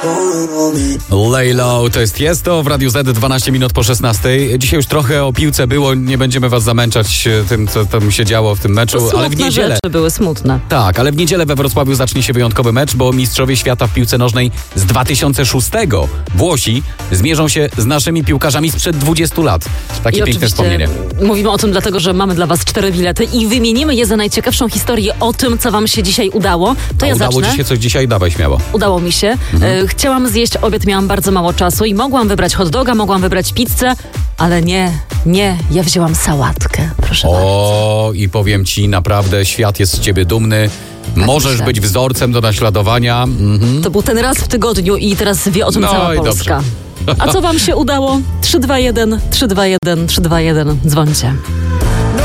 Lay Low, jest to w Radiu Z 12 minut po 16. Dzisiaj już trochę o piłce było, nie będziemy was zamęczać tym, co tam się działo w tym meczu, ale w niedzielę rzeczy były smutne. Tak, ale w niedzielę we Wrocławiu zacznie się wyjątkowy mecz, bo mistrzowie świata w piłce nożnej z 2006 Włosi zmierzą się z naszymi piłkarzami sprzed 20 lat. Takie piękne wspomnienie. Mówimy o tym dlatego, że mamy dla was 4 bilety i wymienimy je za najciekawszą historię o tym, co wam się dzisiaj udało. To ja udało zacznę. ci się coś dzisiaj? Dawaj śmiało. Udało mi się. Chciałam zjeść obiad, miałam bardzo mało czasu i mogłam wybrać hot doga, mogłam wybrać pizzę, ale nie, ja wzięłam sałatkę, proszę bardzo. I powiem ci, naprawdę świat jest z ciebie dumny. Możesz myślę. być wzorcem do naśladowania. To był ten raz w tygodniu i teraz wie o tym cała Polska. A co wam się udało? 321, 321, 321, dzwońcie.